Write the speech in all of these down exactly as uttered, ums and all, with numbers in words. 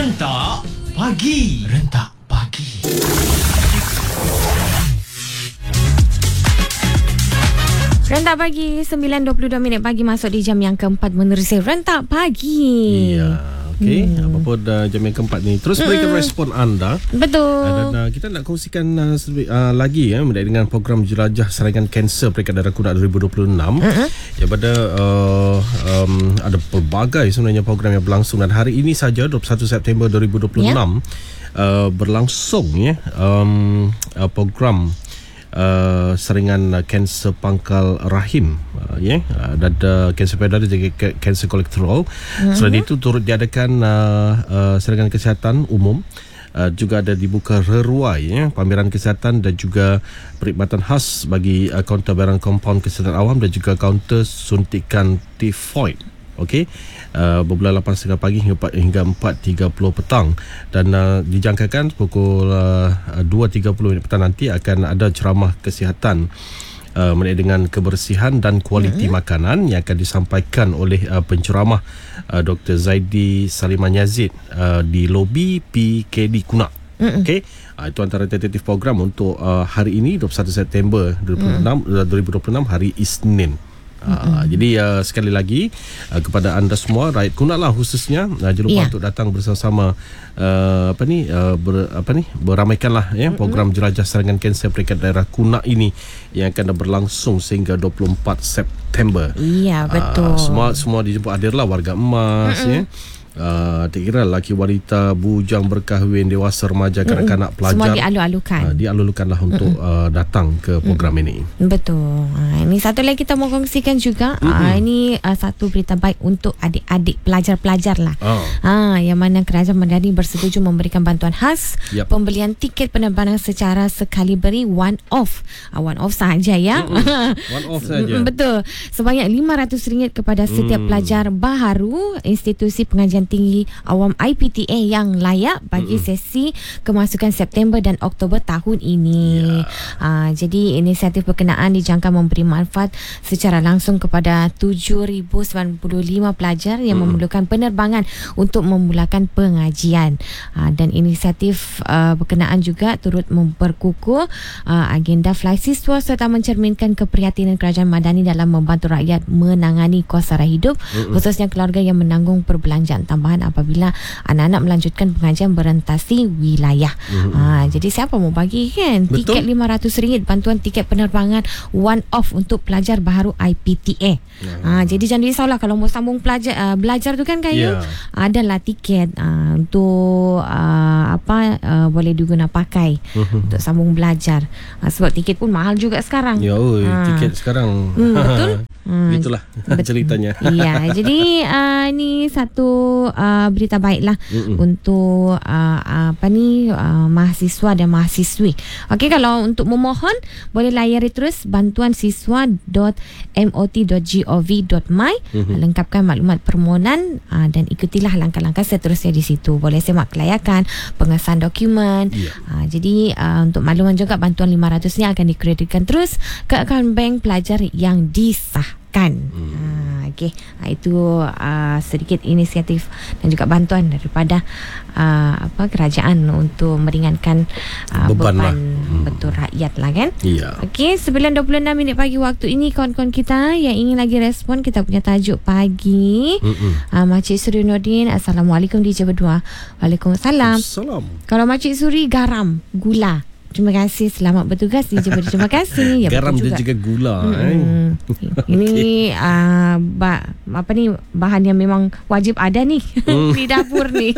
Rentak Pagi. Rentak Pagi. Rentak Pagi, sembilan dua puluh dua minit pagi masuk di jam yang keempat menerusi Rentak Pagi. Iya. Okey, Hmm. apa pun uh, jam yang keempat ni terus berikan Hmm. respon anda. Betul. Uh, dan uh, kita nak kongsikan uh, sedikit, uh, lagi ya mengenai dengan program jelajah saringan kanser peringkat darah kunak dua ribu dua puluh enam. Uh-huh. Ya pada uh, um, ada pelbagai sebenarnya program yang berlangsung dan hari ini saja dua puluh satu September dua ribu dua puluh enam yeah. uh, berlangsung ya um, uh, program Uh, saringan uh, kanser pangkal rahim uh, ya yeah. uh, dan uh, kanser payudara dan juga kanser kolesterol. Mm-hmm. Selain itu turut diadakan uh, uh, saringan kesihatan umum. Uh, juga ada dibuka reruai ya, pameran kesihatan dan juga perkhidmatan khas bagi uh, kaunter barang kompaun kesihatan awam dan juga kaunter suntikan tifoid. Okey, uh, bermula lapan tiga puluh pagi hingga, hingga empat tiga puluh petang dan uh, dijangkakan pukul uh, dua tiga puluh petang nanti akan ada ceramah kesihatan uh, mengenai dengan kebersihan dan kualiti mm-hmm. makanan yang akan disampaikan oleh uh, penceramah uh, Doktor Zaidi Saliman Yazid uh, di lobi P K D Kunak. Mm-hmm. Okey, uh, itu antara tentatif program untuk uh, hari ini dua puluh satu September dua ribu dua puluh enam, mm-hmm. dua ribu dua puluh enam hari Isnin. Mm-hmm. Uh, jadi uh, sekali lagi uh, kepada anda semua rakyat Kunak lah khususnya uh, jangan lupa yeah. untuk datang bersama-sama uh, apa ni uh, ber, apa ni beramaikanlah ya mm-hmm. program jelajah saringan kanser peringkat daerah Kunak ini yang akan berlangsung sehingga dua puluh empat September. Iya, betul. Uh, semua semua dijemput hadirlah warga emas mm-hmm. ya. Uh, tak kira lelaki, wanita, bujang, berkahwin, dewasa, remaja, kanak-kanak, pelajar, semua dialu-alukan uh, dialu-alukanlah untuk uh, datang ke program Mm-mm. ini. Betul. uh, Ini satu lagi kita mau kongsikan juga. uh, Ini uh, satu berita baik untuk adik-adik pelajar-pelajar lah. oh. uh, Yang mana kerajaan Madani bersetuju memberikan bantuan khas yep. pembelian tiket penerbangan secara sekali beri one off. uh, One off sahaja ya. One off sahaja. Betul. Sebanyak lima ratus ringgit kepada setiap mm. pelajar baharu institusi pengajian tinggi awam I P T A yang layak bagi mm-hmm. sesi kemasukan September dan Oktober tahun ini. Yeah. Uh, jadi inisiatif berkenaan dijangka memberi manfaat secara langsung kepada tujuh ribu sembilan puluh lima pelajar yang mm-hmm. memerlukan penerbangan untuk memulakan pengajian. Uh, dan inisiatif uh, berkenaan juga turut memperkukuh uh, agenda fly siswa serta mencerminkan keprihatinan kerajaan Madani dalam membantu rakyat menangani kos sara hidup, mm-hmm. khususnya keluarga yang menanggung perbelanjaan tambahan apabila anak-anak melanjutkan pengajian berentasi wilayah. Mm-hmm. Ha, jadi siapa mau bagi kan Betul. tiket lima ratus ringgit bantuan tiket penerbangan one off untuk pelajar baharu I P T A. Mm-hmm. Ha, jadi jangan risaulah kalau mau sambung pelajar uh, belajar tu kan Kayu. Yeah. Adalah tiket uh, untuk uh, apa uh, boleh diguna pakai mm-hmm. untuk sambung belajar. Uh, sebab tiket pun mahal juga sekarang. Ya, oi, ha. tiket sekarang. Hmm, betul. Hmm, Itulah bet- ceritanya. Ya, jadi uh, ini satu uh, berita baiklah Mm-mm. untuk uh, apa ni uh, mahasiswa dan mahasiswi. Okey, kalau untuk memohon boleh layari terus bantuan siswa dot m o t dot gov dot my mm-hmm. lengkapkan maklumat permohonan uh, dan ikutilah langkah-langkah seterusnya di situ. Boleh semak kelayakan, pengesahan dokumen. Yeah. Uh, jadi uh, untuk makluman juga bantuan lima ratus ni akan dikreditkan terus ke akaun bank pelajar yang disah. Kan. Hmm. Ha, okey. Ha, itu uh, sedikit inisiatif dan juga bantuan daripada uh, apa kerajaan untuk meringankan uh, beban, beban hmm. betul rakyat lah kan. Ya. Okey, sembilan dua puluh enam minit pagi waktu ini kawan-kawan kita yang ingin lagi respon kita punya tajuk pagi. Uh, Makcik Suri Nordin, Assalamualaikum D J berdua. Waalaikumsalam. Salam. Kalau Makcik Suri garam, gula. Terima kasih, selamat bertugas D J. Terima kasih. Ya, garam dan juga gula. Hmm. Eh. Ini uh, ba, apa ni bahan yang memang wajib ada ni mm. di dapur ni.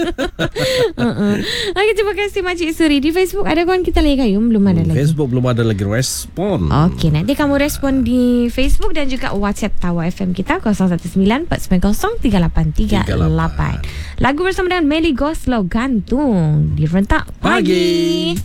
uh-uh. Okay, terima kasih Makcik Suri. Di Facebook ada kawan kita lagi Kayu? Belum ada hmm, lagi. Facebook belum ada lagi respon. Okey, nanti kamu respon di Facebook dan juga WhatsApp Tawa F M kita kosong satu sembilan empat sembilan kosong tiga lapan tiga lapan. Lagu bersama dengan Melly Goslow, Gantung di Rentak Pagi. Pagi.